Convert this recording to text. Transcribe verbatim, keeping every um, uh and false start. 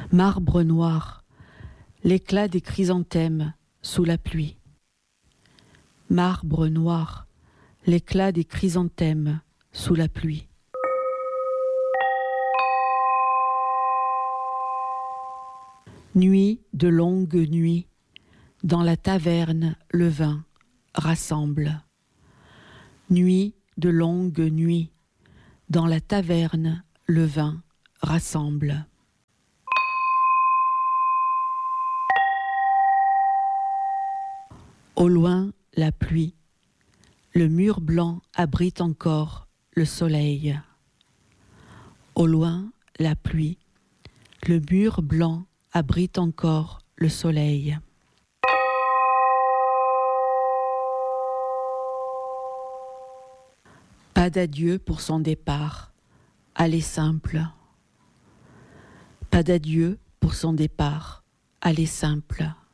Marbre noir, l'éclat des chrysanthèmes sous la pluie. Marbre noir, l'éclat des chrysanthèmes sous la pluie. Nuit de longues nuits, dans la taverne le vin rassemble. Nuit de longues nuits, dans la taverne le vin rassemble. Au loin, la pluie, le mur blanc abrite encore le soleil. Au loin, la pluie, le mur blanc abrite encore le soleil. Pas d'adieu pour son départ, aller simple. Pas d'adieu pour son départ, aller simple.